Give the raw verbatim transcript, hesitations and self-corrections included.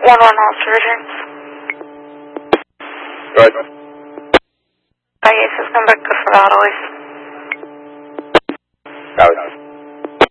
one one Ulster return. Right. Five eight six, come back to Fort Ottawa.